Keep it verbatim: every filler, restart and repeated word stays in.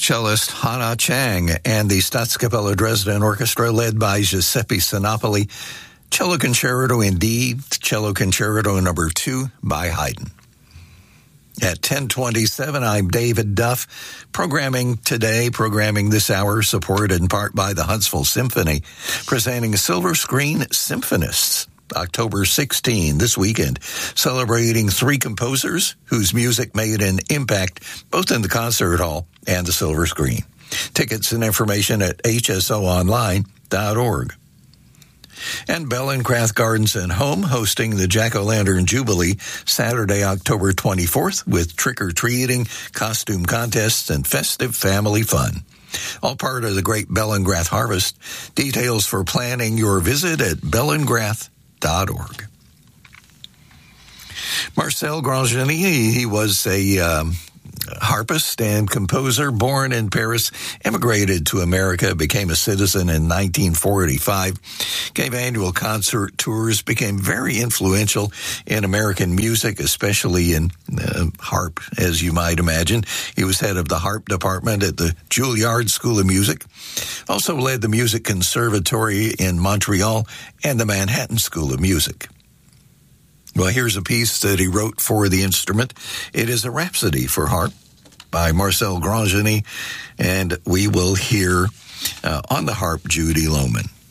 cellist Hannah Chang and the Staatskapelle Dresden Orchestra led by Giuseppe Sinopoli. Cello Concerto in D, Cello Concerto number two by Haydn. At ten twenty-seven, I'm David Duff. Programming today, programming this hour, supported in part by the Huntsville Symphony, presenting Silver Screen Symphonists. October sixteenth, this weekend, celebrating three composers whose music made an impact both in the concert hall and the silver screen. Tickets and information at H S O online dot org. And Bellencraft Gardens and Home hosting the Jack-O-Lantern Jubilee Saturday, October twenty-fourth with trick-or-treating, costume contests, and festive family fun. All part of the great Bellencraft Harvest. Details for planning your visit at bellencraft dot org. Marcel Grangeny, he was a um, harpist and composer born in Paris, emigrated to America, became a citizen in nineteen forty-five, gave annual concert tours, became very influential in American music, especially in uh, harp, as you might imagine. He was head of the harp department at the Juilliard School of Music, also led the Music Conservatory in Montreal and the Manhattan School of Music. Well, here's a piece that he wrote for the instrument. It is a Rhapsody for Harp by Marcel Grangeny, and we will hear uh, on the harp Judy Lohman.